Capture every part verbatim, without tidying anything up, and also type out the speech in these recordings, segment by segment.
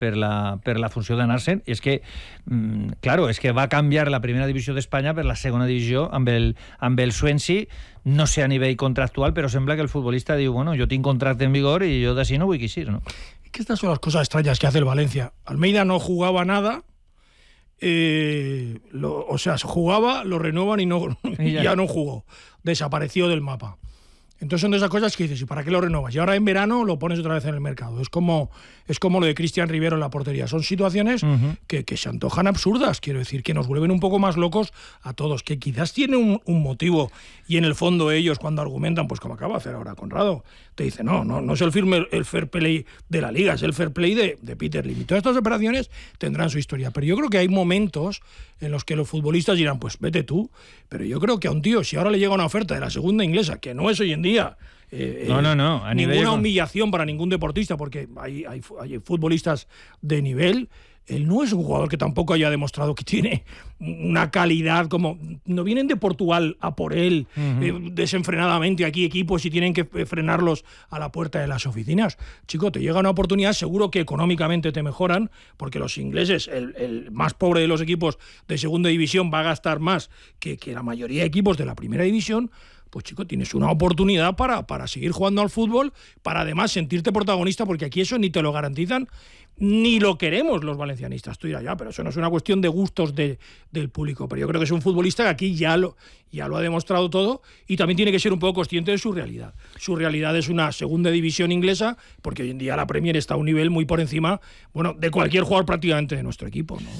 per la, per la funció d'anar-se'n, i és que, mm, claro, és que va canviar la primera divisió d'Espanya per la segona divisió amb el, amb el Swansea, no sé a nivell contractual, però sembla que el futbolista diu, bueno, jo tinc contracte en vigor i jo d'ací no vull que eixir, ¿no? Que estas son las cosas extrañas que hace el Valencia. Almeida no jugaba nada, eh, lo, o sea, se jugaba, lo renuevan y, no, y ya. ya no jugó. Desapareció del mapa. Entonces son de esas cosas que dices, ¿y para qué lo renovas? Y ahora en verano lo pones otra vez en el mercado. Es como, es como lo de Cristian Rivero en la portería. Son situaciones uh-huh. que, que se antojan absurdas, quiero decir, que nos vuelven un poco más locos a todos, que quizás tiene un, un motivo, y en el fondo ellos cuando argumentan, pues como acaba de hacer ahora Conrado, te dicen, no, no, no es el, firme, el fair play de la Liga, es el fair play de, de Peter Lim. Y todas estas operaciones tendrán su historia. Pero yo creo que hay momentos en los que los futbolistas dirán, pues vete tú. Pero yo creo que a un tío, si ahora le llega una oferta de la segunda inglesa, que no es hoy en día eh, no, no, no. A ninguna nivel... humillación para ningún deportista, porque hay, hay, hay futbolistas de nivel, él no es un jugador que tampoco haya demostrado que tiene una calidad como... No vienen de Portugal a por él uh-huh. eh, desenfrenadamente aquí equipos y tienen que frenarlos a la puerta de las oficinas. Chico, te llega una oportunidad, seguro que económicamente te mejoran, porque los ingleses, el, el más pobre de los equipos de segunda división, va a gastar más que, que la mayoría de equipos de la primera división. Pues chico, tienes una oportunidad para, para seguir jugando al fútbol, para además sentirte protagonista, porque aquí eso ni te lo garantizan, ni lo queremos los valencianistas. Tú dirás, ya, pero eso no es una cuestión de gustos de, del público. Pero yo creo que es un futbolista que aquí ya lo, ya lo ha demostrado todo, y también tiene que ser un poco consciente de su realidad. Su realidad es una segunda división inglesa, porque hoy en día la Premier está a un nivel muy por encima, bueno, de cualquier jugador prácticamente de nuestro equipo, ¿no?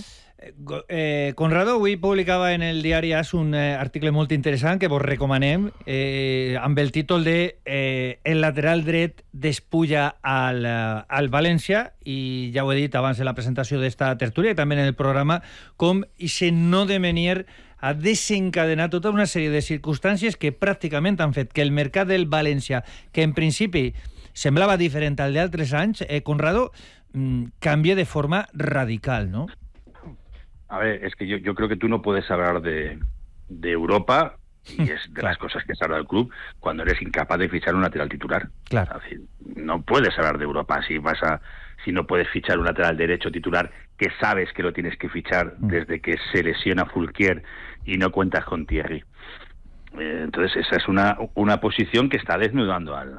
Eh, Conrado avui publicava en el diari As un eh, article molt interessant que vos recomanem eh, amb el títol de eh, El lateral dret despulla al, al València, i ja ho he dit abans en la presentació d'esta tertúlia i també en el programa, com ese no de Menier ha desencadenat tota una sèrie de circumstàncies que pràcticament han fet que el mercat del València, que en principi semblava diferent al d'altres anys, eh, Conrado, mm, canvia de forma radical, ¿no? A ver, es que yo, yo creo que tú no puedes hablar de, de Europa, y es de las cosas que se habla del club, cuando eres incapaz de fichar un lateral titular. Claro. Es decir, no puedes hablar de Europa si vas a, si no puedes fichar un lateral derecho titular que sabes que lo tienes que fichar mm. desde que se lesiona Fulquier y no cuentas con Thierry. Eh, entonces esa es una, una posición que está desnudando al,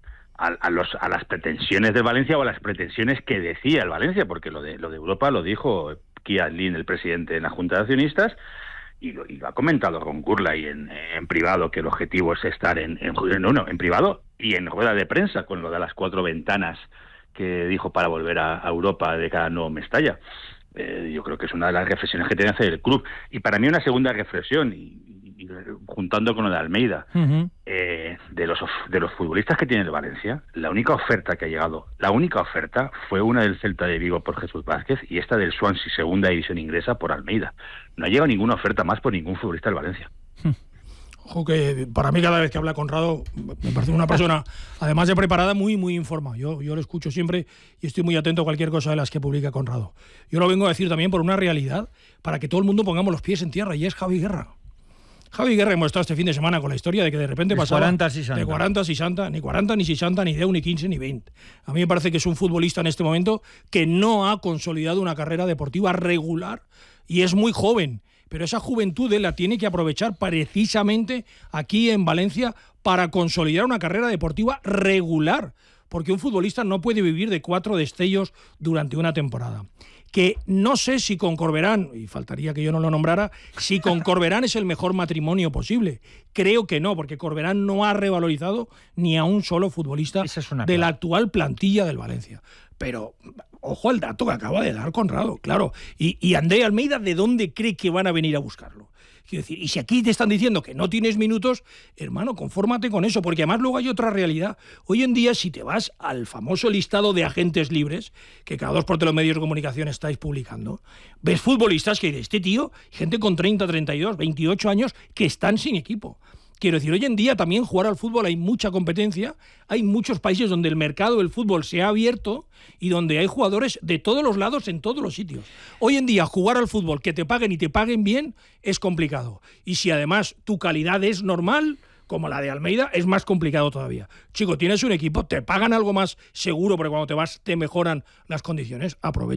al A, a, los, a las pretensiones de Valencia, o a las pretensiones que decía el Valencia, porque lo de, lo de Europa lo dijo Kian Lin, el presidente de la Junta de Accionistas, y lo, y lo ha comentado con Gurlay en, en privado, que el objetivo es estar en, en, no, no, en privado y en rueda de prensa, con lo de las cuatro ventanas que dijo para volver a, a Europa de cada nuevo Mestalla. Eh, yo creo que es una de las reflexiones que tiene que hacer el club. Y para mí una segunda reflexión, y, y, y juntando con lo de Almeida, uh-huh. eh, de los de los futbolistas que tiene el Valencia, la única oferta que ha llegado, la única oferta fue una del Celta de Vigo por Jesús Vázquez, y esta del Swansea, segunda división inglesa, por Almeida. No ha llegado ninguna oferta más por ningún futbolista del Valencia. Hmm. Ojo, que para mí cada vez que habla Conrado me parece una persona, además de preparada, muy muy informada. Yo, yo lo escucho siempre y estoy muy atento a cualquier cosa de las que publica Conrado. Yo lo vengo a decir también por una realidad, para que todo el mundo pongamos los pies en tierra, y es Javi Guerra. Javi Guerra hemos estado este fin de semana con la historia de que de repente pasaba de cuarenta a sesenta, ni cuarenta, ni sesenta, ni deu, ni quince, ni veinte. A mí me parece que es un futbolista en este momento que no ha consolidado una carrera deportiva regular, y es muy joven. Pero esa juventud él la tiene que aprovechar precisamente aquí en Valencia para consolidar una carrera deportiva regular, porque un futbolista no puede vivir de cuatro destellos durante una temporada. Que no sé si con Corberán, y faltaría que yo no lo nombrara, si con Corberán es el mejor matrimonio posible. Creo que no, porque Corberán no ha revalorizado ni a un solo futbolista es de la actual plantilla del Valencia. Pero ojo al dato que acaba de dar Conrado, claro. Y, y André Almeida, ¿de dónde cree que van a venir a buscarlo? Quiero decir, y si aquí te están diciendo que no tienes minutos, hermano, confórmate con eso, porque además luego hay otra realidad. Hoy en día, si te vas al famoso listado de agentes libres, que cada dos por tres los medios de comunicación estáis publicando, ves futbolistas que de este tío, gente con treinta, treinta y dos, veintiocho años, que están sin equipo. Quiero decir, hoy en día también jugar al fútbol hay mucha competencia, hay muchos países donde el mercado del fútbol se ha abierto y donde hay jugadores de todos los lados en todos los sitios. Hoy en día jugar al fútbol, que te paguen y te paguen bien, es complicado. Y si además tu calidad es normal, como la de Almeida, es más complicado todavía. Chico, tienes un equipo, te pagan algo más seguro, porque cuando te vas te mejoran las condiciones, aprovecha.